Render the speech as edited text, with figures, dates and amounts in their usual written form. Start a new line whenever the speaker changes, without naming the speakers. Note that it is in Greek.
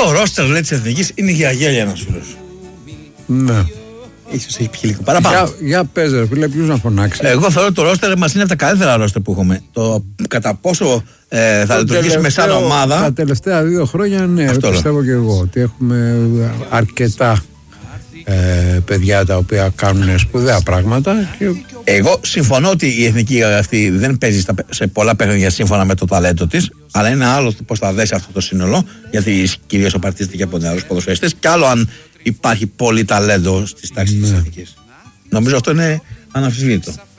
Το ρόστερ, λέει, της Εθνικής είναι για γέλια ένας φίλος.
Ναι.
Ίσως έχει πιει λίγο παραπάνω.
Για πες ρε φίλε, ποιους να φωνάξει.
Εγώ θεωρώ ότι το ρόστερ μας είναι από τα καλύτερα ρόστερ που έχουμε. Το κατά πόσο θα λειτουργήσουμε σαν ομάδα.
Τα τελευταία 2 χρόνια, ναι,
αυτό
πιστεύω και εγώ ότι έχουμε αρκετά παιδιά τα οποία κάνουν σπουδαία πράγματα. Και...
Εγώ συμφωνώ ότι η εθνική αυτή δεν παίζει σε πολλά παιχνίδια σύμφωνα με το ταλέντο της, αλλά είναι άλλο πώς θα δέσει αυτό το σύνολο, γιατί κυρίως απαρτίζεται και από νεαρούς ποδοσφαιριστές, και άλλο αν υπάρχει πολύ ταλέντο στις τάξεις της εθνικής. Νομίζω αυτό είναι αναμφισβήτητο.